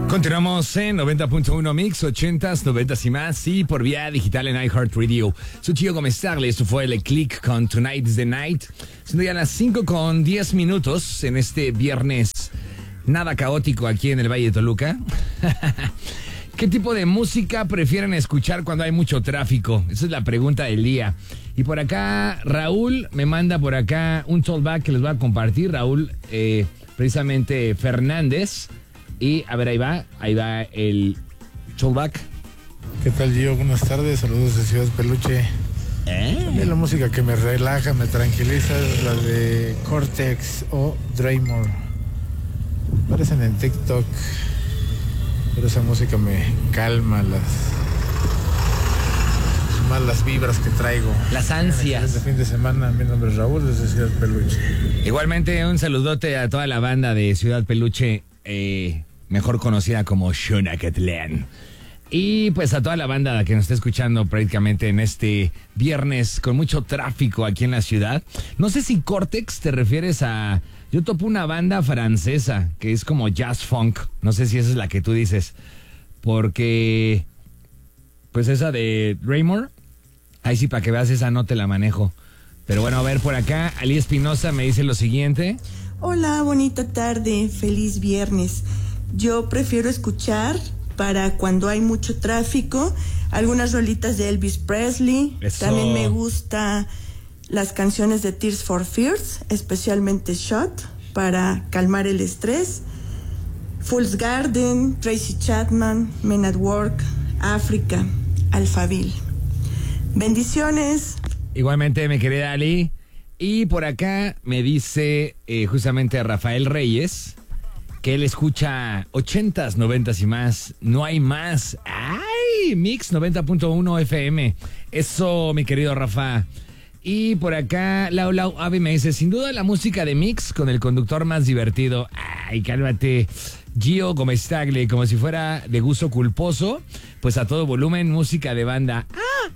Continuamos en 90.1 Mix, 80s, 90s y más, y por vía digital en iHeartRadio. Soy Gio Gómez Tagle, esto fue el Click con Tonight's the Night. Siendo ya las 5:10 en este viernes nada caótico aquí en el Valle de Toluca. ¿Qué tipo de música prefieren escuchar cuando hay mucho tráfico? Esa es la pregunta del día. Y por acá, Raúl me manda por acá un talkback que les voy a compartir. Raúl, precisamente Fernández. Y a ver, ahí va el talkback. ¿Qué tal, Gio? Buenas tardes, saludos de Ciudad Peluche. La música que me relaja, me tranquiliza es la de Cortex o Draymore. Aparecen en TikTok, pero esa música me calma las malas vibras que traigo. Las ansias. Este fin de semana, mi nombre es Raúl, desde Ciudad Peluche. Igualmente, un saludote a toda la banda de Ciudad Peluche, mejor conocida como Xonacatlán. Y pues a toda la banda que nos está escuchando prácticamente en este viernes con mucho tráfico aquí en la ciudad. No sé si Cortex te refieres a... Yo topo una banda francesa que es como jazz funk. No sé si esa es la que tú dices. Porque... pues esa de Draymore, ahí sí, para que veas, esa no te la manejo. Pero bueno, a ver, por acá, Ali Espinosa me dice lo siguiente. Hola, bonita tarde, feliz viernes. Yo prefiero escuchar, para cuando hay mucho tráfico, algunas rolitas de Elvis Presley. Eso. También me gusta las canciones de Tears for Fears, especialmente Shot, para calmar el estrés. Fool's Garden, Tracy Chapman, Men at Work, África, Alphaville. Bendiciones. Igualmente, mi querida Ali. Y por acá me dice justamente Rafael Reyes que él escucha 80s, 90s y más. No hay más. ¡Ay! Mix 90.1 FM. Eso, mi querido Rafa. Y por acá, Lau Avi me dice, sin duda la música de Mix con el conductor más divertido. ¡Ay, cálmate! Gio Gómez Tagle, como si fuera de gusto culposo, pues a todo volumen, música de banda.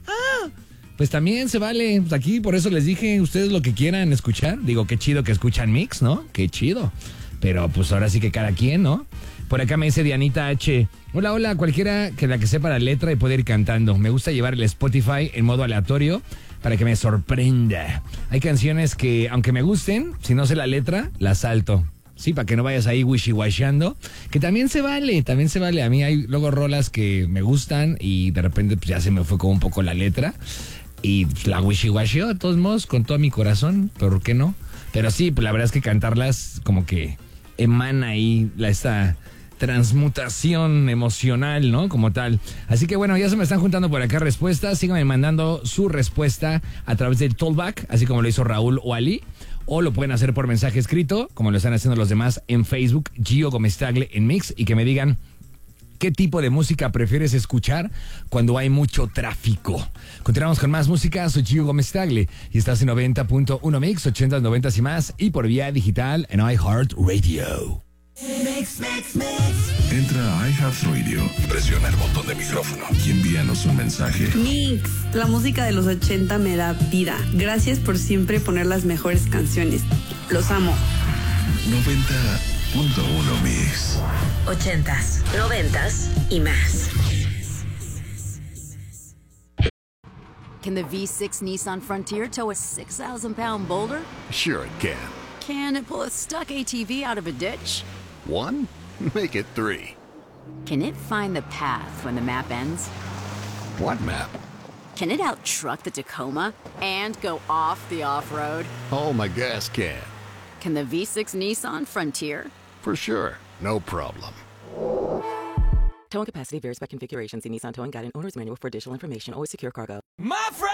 Pues también se vale. Pues aquí, por eso les dije, ustedes lo que quieran escuchar. Digo, qué chido que escuchan Mix, ¿no? Qué chido. Pero pues ahora sí que cada quien, ¿no? Por acá me dice Dianita H. Hola, cualquiera que la que sepa la letra y puede ir cantando. Me gusta llevar el Spotify en modo aleatorio para que me sorprenda. Hay canciones que, aunque me gusten, si no sé la letra, la salto. Sí, para que no vayas ahí wishy-washeando. Que también se vale. A mí hay luego rolas que me gustan y de repente pues, ya se me fue como un poco la letra. Y pues, la wishy-washeo, de todos modos, con todo mi corazón. ¿Por qué no? Pero sí, pues la verdad es que cantarlas como que emana ahí esta transmutación emocional, ¿no? Como tal. Así que bueno, ya se me están juntando por acá respuestas. Síganme mandando su respuesta a través del talkback, así como lo hizo Raúl o Ali. O lo pueden hacer por mensaje escrito, como lo están haciendo los demás en Facebook, Gio Gómez Tagle en Mix, y que me digan qué tipo de música prefieres escuchar cuando hay mucho tráfico. Continuamos con más música. Soy Gio Gómez Tagle y estás en 90.1 Mix, 80s, 90s y más, y por vía digital en iHeartRadio. Mix. Entra a iHeartRadio, presiona el botón de micrófono y envíanos un mensaje. Mix, la música de los 80 me da vida. Gracias por siempre poner las mejores canciones. Los amo. 90.1 Mix. 80s, 90s y más. Can the V6 Nissan Frontier tow a 6,000-pound boulder? Sure it can. Can it pull a stuck ATV out of a ditch? 1? Make it 3. Can it find the path when the map ends? What map? Can it out-truck the Tacoma and go off the off-road? Oh, my gas can. Can the V6 Nissan Frontier? For sure. No problem. Towing capacity varies by configuration. See Nissan Towing Guide and Owner's Manual for additional information. Always secure cargo. My friend!